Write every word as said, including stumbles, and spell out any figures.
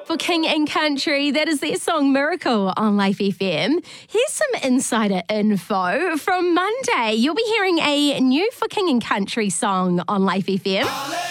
For King and Country, that is their song Miracle on Life F M. Here's some insider info. From Monday, you'll be hearing a new For King and Country song on Life F M.